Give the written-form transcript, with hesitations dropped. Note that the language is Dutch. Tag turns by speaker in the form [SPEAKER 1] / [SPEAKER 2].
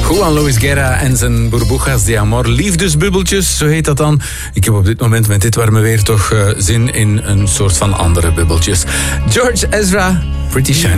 [SPEAKER 1] Juan Luis Guerra en zijn Burbujas de Amor. Liefdesbubbeltjes, zo heet dat dan. Ik heb op dit moment met dit warme weer toch zin in een soort van andere bubbeltjes. George Ezra, Pretty Shiny.